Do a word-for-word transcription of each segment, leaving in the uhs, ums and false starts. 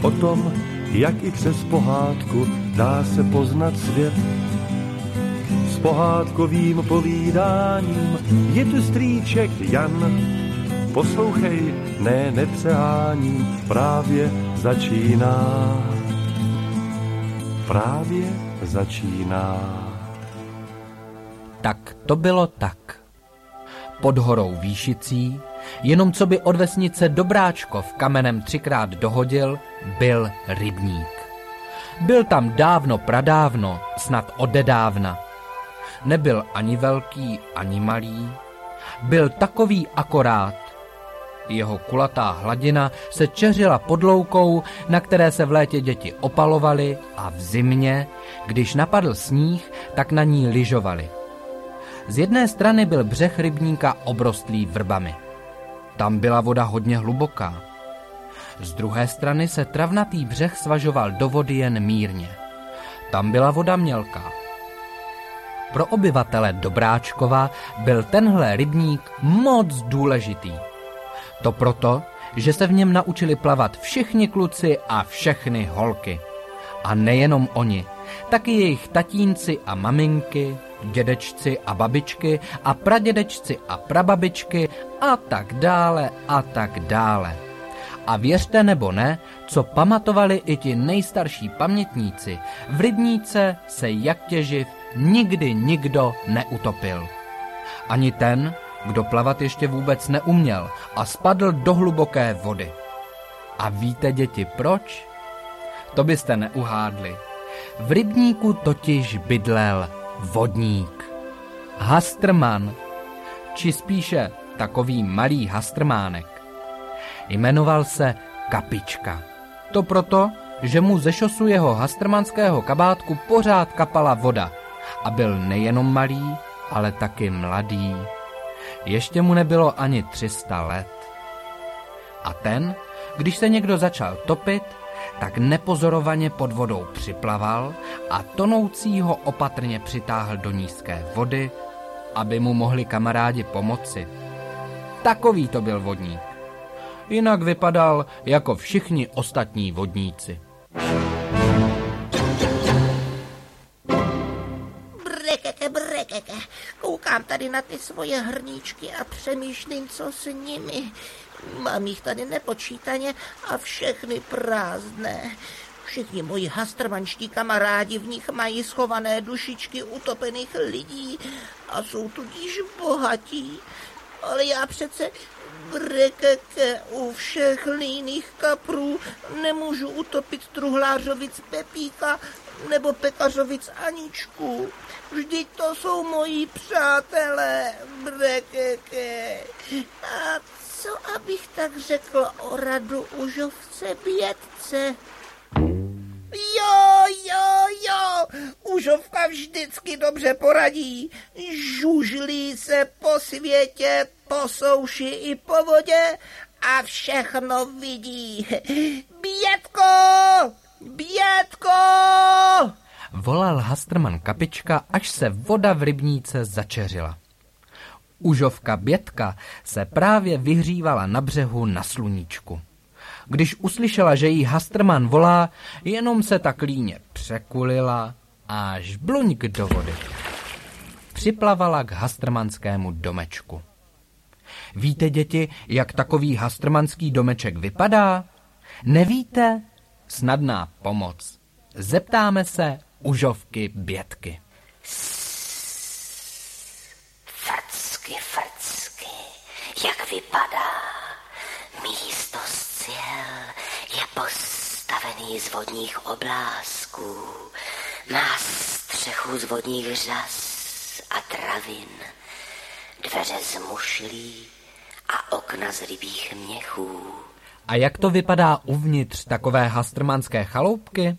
o tom, jak i přes pohádku dá se poznat svět. S pohádkovým povídáním je tu strýček Jan. Poslouchej, ne, nepřeháním, právě začíná. Právě začíná. Tak to bylo tak. Pod horou Výšicí, jenom co by od vesnice Dobráčkov kamenem třikrát dohodil, byl rybník. Byl tam dávno pradávno, snad odedávna. Nebyl ani velký, ani malý. Byl takový akorát. Jeho kulatá hladina se čeřila pod loukou, na které se v létě děti opalovaly, a v zimě, když napadl sníh, tak na ní lyžovali. Z jedné strany byl břeh rybníka obrostlý vrbami. Tam byla voda hodně hluboká. Z druhé strany se travnatý břeh svažoval do vody jen mírně. Tam byla voda mělká. Pro obyvatele Dobráčkova byl tenhle rybník moc důležitý. To proto, že se v něm naučili plavat všichni kluci a všechny holky. A nejenom oni, taky jejich tatínci a maminky, dědečci a babičky a pradědečci a prababičky a tak dále a tak dále. A věřte nebo ne, co pamatovali i ti nejstarší pamětníci, v rybníce se jak těživ nikdy nikdo neutopil. Ani ten, kdo plavat ještě vůbec neuměl a spadl do hluboké vody. A víte, děti, proč? To byste neuhádli. V rybníku totiž bydlel vodník. Hastrman, či spíše takový malý hastrmánek. Jmenoval se Kapička. To proto, že mu ze šosu jeho hastrmanského kabátku pořád kapala voda a byl nejenom malý, ale taky mladý. Ještě mu nebylo ani tři sta let. A ten, když se někdo začal topit, tak nepozorovaně pod vodou připlaval a tonoucího opatrně přitáhl do nízké vody, aby mu mohli kamarádi pomoci. Takový to byl vodník. Jinak vypadal jako všichni ostatní vodníci. Brekeke, brekeke, koukám tady na ty svoje hrníčky a přemýšlím, co s nimi. Mám jich tady nepočítaně a všechny prázdné. Všichni moji hastrmanští kamarádi v nich mají schované dušičky utopených lidí a jsou tudíž bohatí. Ale já přece, brekeke, u všech líných kaprů nemůžu utopit truhlářovic Pepíka nebo pekařovic Aničku. Vždyť to jsou moji přátelé, brekeke. A co abych tak řekl o radu užovce Bětce? Jo, jo, jo, užovka vždycky dobře poradí. Žužlí se po světě, po souši i po vodě a všechno vidí. Bětko, Bětko! Volal hastrman Kapička, až se voda v rybníce začeřila. Užovka Bětka se právě vyhřívala na břehu na sluníčku. Když uslyšela, že jí hastrman volá, jenom se tak líně překulila a žbluňk do vody. Připlavala k hastrmanskému domečku. Víte, děti, jak takový hastrmanský domeček vypadá? Nevíte? Snadná pomoc. Zeptáme se užovky Bětky. Frcky, frcky, jak vypadá? Místo z cíl je postavený z vodních oblázků. Má střechu z vodních řas a travin, dveře z mušlí a okna z rybích měchů. A jak to vypadá uvnitř takové hastrmanské chaloupky?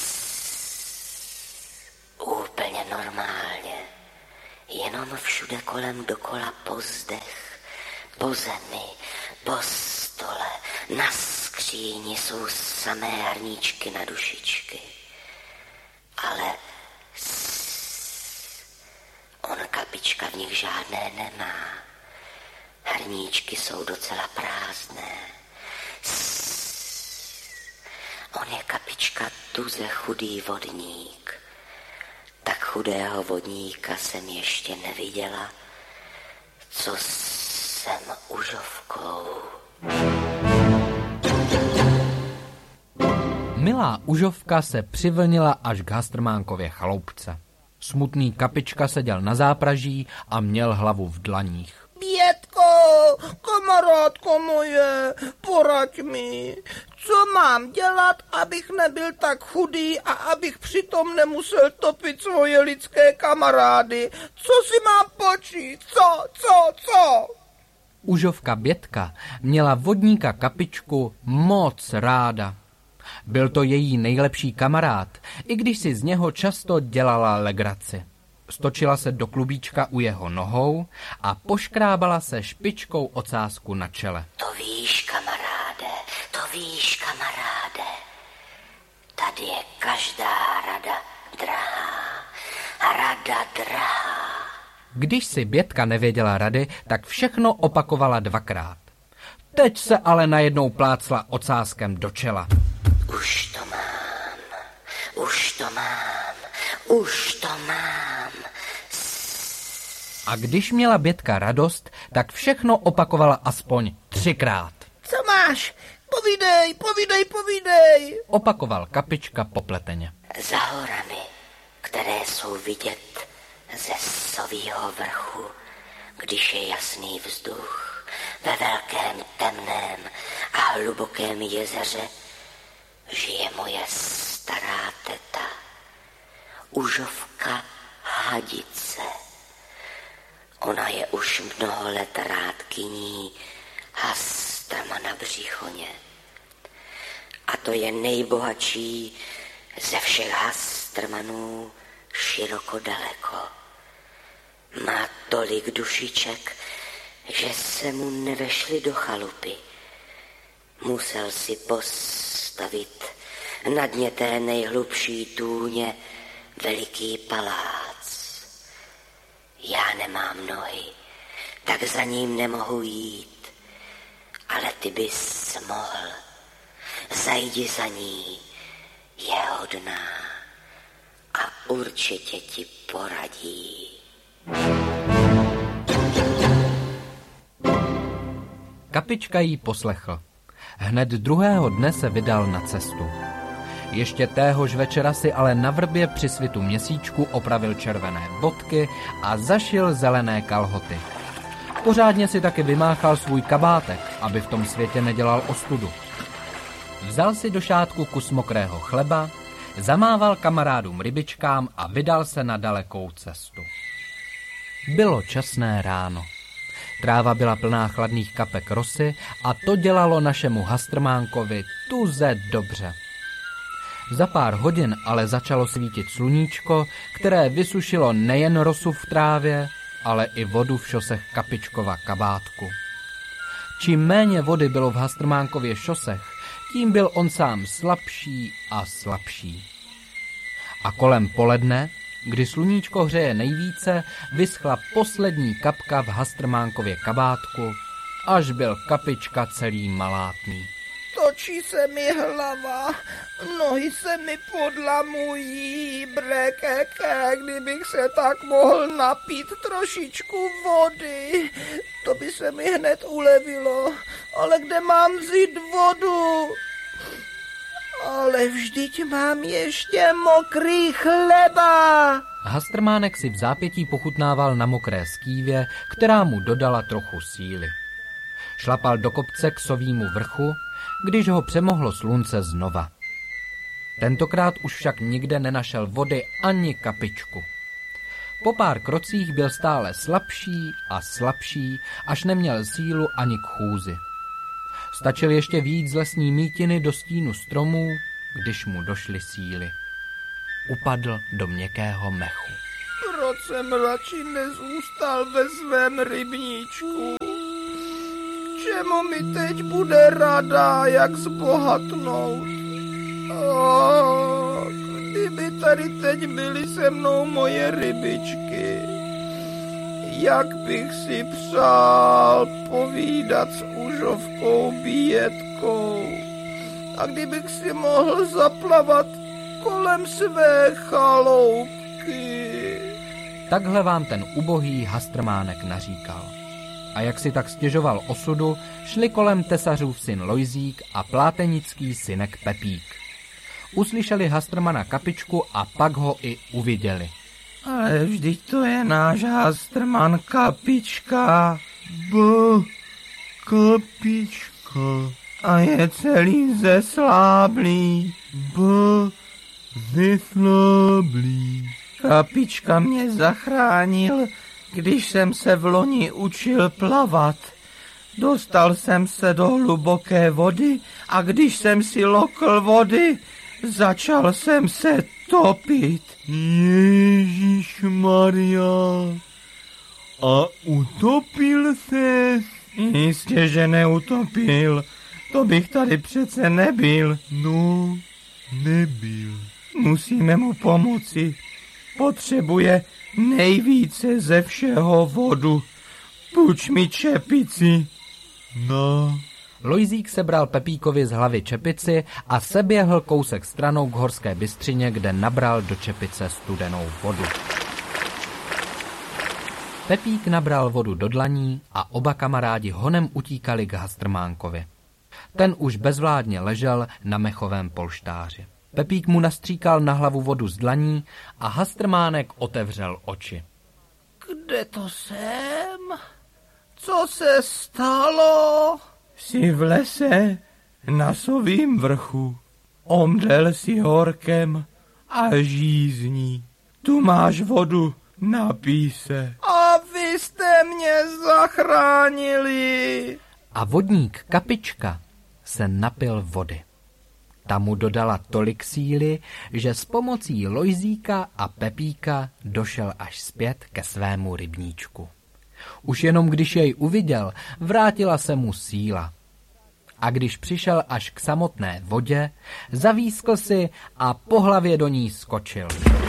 Úplně normálně. Jenom všude kolem dokola pozdech, po zemi, po stole, na skříni jsou samé hrníčky na dušičky. Ale on Kapička v nich žádné nemá. Hrníčky jsou docela prázdné. On je, Kapička, tuze chudý vodník. Tak chudého vodníka jsem ještě neviděla, co jsem užovkou. Milá užovka se přivlnila až k Hastrmánkově chaloupce. Smutný Kapička seděl na zápraží a měl hlavu v dlaních. Bětko, kamarádko moje, poraď mi, co mám dělat, abych nebyl tak chudý a abych přitom nemusel topit svoje lidské kamarády. Co si mám počít? Co, co, co? Užovka Bětka měla vodníka Kapičku moc ráda. Byl to její nejlepší kamarád, i když si z něho často dělala legraci. Stočila se do klubíčka u jeho nohou a poškrábala se špičkou ocásku na čele. To víš, kamaráde, to víš, kamaráde. Tady je každá rada drahá, rada drahá. Když si Bětka nevěděla rady, tak všechno opakovala dvakrát. Teď se ale najednou plácla ocáskem do čela. Už to mám, už to mám, už to mám. A když měla Bětka radost, tak všechno opakovala aspoň třikrát. Co máš? Povídej, povídej, povídej. Opakoval Kapička popleteně. Za horami, které jsou vidět ze Sovýho vrchu, když je jasný vzduch, ve velkém temném a hlubokém jezeře, žije moje stará teta, užovka Hadice. Ona je už mnoho let rádkyní Hastrma na Břichoně. A to je nejbohatší ze všech Hastrmanů široko daleko. Má tolik dušiček, že se mu nevešly do chalupy. Musel si postavit na dně té nejhlubší tůně veliký palác. Já nemám nohy, tak za ním nemohu jít, ale ty bys mohl. Zajdi za ní, je hodná a určitě ti poradí. Kapička jí poslechl. Hned druhého dne se vydal na cestu. Ještě téhož večera si ale na vrbě při svitu měsíčku opravil červené bodky a zašil zelené kalhoty. Pořádně si taky vymáchal svůj kabátek, aby v tom světě nedělal ostudu. Vzal si do šátku kus mokrého chleba, zamával kamarádům rybičkám a vydal se na dalekou cestu. Bylo časné ráno. Tráva byla plná chladných kapek rosy a to dělalo našemu Hastrmánkovi tuze dobře. Za pár hodin ale začalo svítit sluníčko, které vysušilo nejen rosu v trávě, ale i vodu v šosech Kapičkova kabátku. Čím méně vody bylo v Hastrmánkově šosech, tím byl on sám slabší a slabší. A kolem poledne, kdy sluníčko hřeje nejvíce, vyschla poslední kapka v Hastrmánkově kabátku, až byl Kapička celý malátný. Točí se mi hlava, nohy se mi podlamují, brekeke, kdybych se tak mohl napít trošičku vody, to by se mi hned ulevilo, ale kde mám vzít vodu? Ale vždyť mám ještě mokrý chleba. Hastrmánek si v zápětí pochutnával na mokré skývě, která mu dodala trochu síly. Šlapal do kopce k Sovýmu vrchu, když ho přemohlo slunce znova. Tentokrát už však nikde nenašel vody ani kapičku. Po pár krocích byl stále slabší a slabší, až neměl sílu ani k chůzi. Stačil ještě víc z lesní mýtiny do stínu stromů, když mu došly síly. Upadl do měkkého mechu. Proč jsem radši nezůstal ve svém rybníčku? Čemu mi teď bude rada, jak zbohatnout? Oh, kdyby tady teď byly se mnou moje rybičky, jak bych si přál povídat s užovkou Bětkou A kdybych si mohl zaplavat kolem své chaloupky. Takhle vám ten ubohý Hastrmánek naříkal. A jak si tak stěžoval osudu, šli kolem tesařův syn Lojzík a plátenický synek Pepík. Uslyšeli Hastrmana Kapičku a pak ho i uviděli. Ale vždyť to je náš Hastrman Kapička. Bo, Kapička. A je celý zesláblý. Bo, zesláblý. Kapička mě zachránil, když jsem se v loni učil plavat. Dostal jsem se do hluboké vody a když jsem si lokl vody, začal jsem se topit. Ježišmarja, a utopil ses? Jistě, že neutopil, to bych tady přece nebyl. No, nebyl. Musíme mu pomoci. Potřebuje nejvíce ze všeho vodu. Půjč mi čepici. No. Lojzík sebral Pepíkovi z hlavy čepici a seběhl kousek stranou k horské bystřině, kde nabral do čepice studenou vodu. Pepík nabral vodu do dlaní a oba kamarádi honem utíkali k Hastrmánkovi. Ten už bezvládně ležel na mechovém polštáři. Pepík mu nastříkal na hlavu vodu z dlaní a Hastrmánek otevřel oči. Kde to jsem? Co se stalo? Jsi v lese na Sovím vrchu. Omdlel si horkem a žízní. Tu máš vodu, napij se. A vy jste mě zachránili. A vodník Kapička se napil vody. Ta mu dodala tolik síly, že s pomocí Lojzíka a Pepíka došel až zpět ke svému rybníčku. Už jenom když jej uviděl, vrátila se mu síla. A když přišel až k samotné vodě, zavískl si a po hlavě do ní skočil.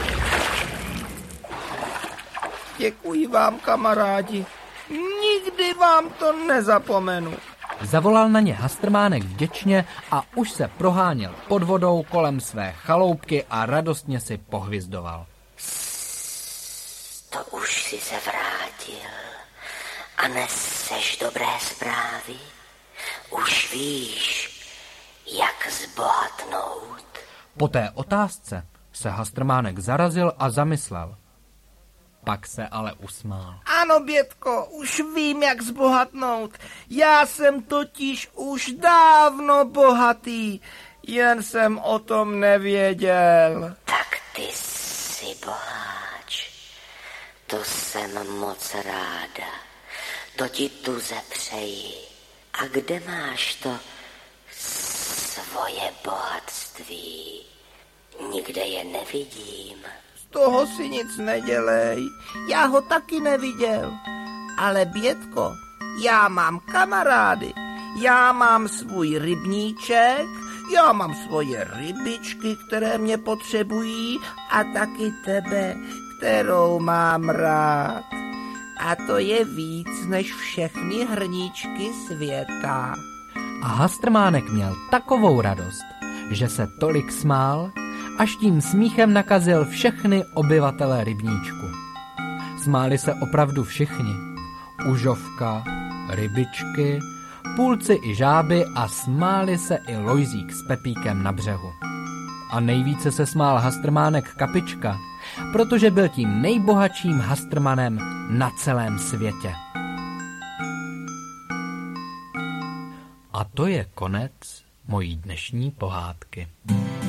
Děkuji vám, kamarádi. Nikdy vám to nezapomenu. Zavolal na ně Hastrmánek vděčně a už se proháněl pod vodou kolem své chaloupky a radostně si pohvizdoval. To už si se vrátil a neseš dobré zprávy. Už víš, jak zbohatnout. Po té otázce se Hastrmánek zarazil a zamyslel. Pak se ale usmál. Ano, Bětko, už vím, jak zbohatnout. Já jsem totiž už dávno bohatý, jen jsem o tom nevěděl. Tak ty jsi boháč. To jsem moc ráda. To ti tuze přeji. A kde máš to svoje bohatství? Nikde je nevidím. Z toho si nic nedělej. Já ho taky neviděl. Ale Bětko, já mám kamarády. Já mám svůj rybníček, já mám svoje rybičky, které mě potřebují a taky tebe, kterou mám rád. A to je víc než všechny hrníčky světa. A Hastrmánek měl takovou radost, že se tolik smál, až tím smíchem nakazil všechny obyvatele rybníčku. Smáli se opravdu všichni. Užovka, rybičky, půlci i žáby a smáli se i Lojzík s Pepíkem na břehu. A nejvíce se smál Hastrmánek Kapička, protože byl tím nejbohatším Hastrmanem na celém světě. A to je konec mojí dnešní pohádky.